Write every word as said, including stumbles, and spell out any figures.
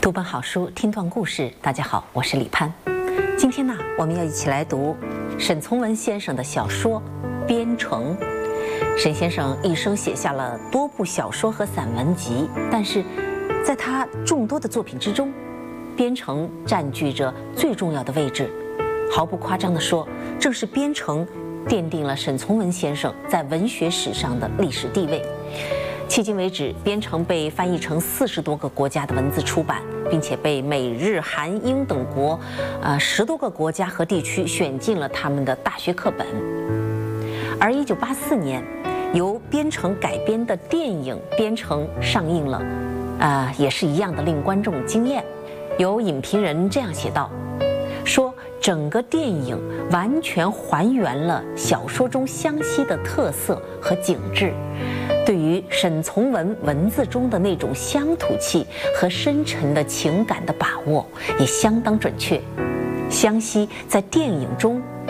读本好书，听段故事。大家好，我是李攀。今天呢，我们要一起来读沈从文先生的小说《边城》。沈先生一生写下了多部小说和散文集，但是在他众多的作品之中，《边城》占据着最重要的位置。毫不夸张地说，正是《边城》奠定了沈从文先生在文学史上的历史地位。迄今为止，《边城》被翻译成四十多个国家的文字出版，并且被美日韩英等国，呃十多个国家和地区选进了他们的大学课本。而一九八四年，由《边城》改编的电影《边城》上映了，呃，也是一样的令观众惊艳。有影评人这样写道，说整个电影完全还原了小说中湘西的特色和景致。对于沈从文文字中的那种乡土气和深沉的情感的把握也相当准确。湘西在电影中